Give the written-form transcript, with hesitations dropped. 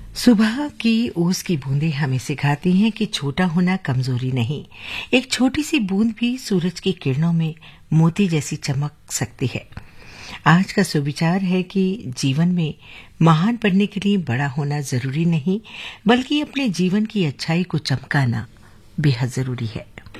सुबह की ओस की बूंदें हमें सिखाती हैं कि छोटा होना कमजोरी नहीं। एक छोटी सी बूंद भी सूरज की किरणों में मोती जैसी चमक सकती है। आज का सुविचार है कि जीवन में महान बनने के लिए बड़ा होना जरूरी नहीं, बल्कि अपने जीवन की अच्छाई को चमकाना बेहद जरूरी है।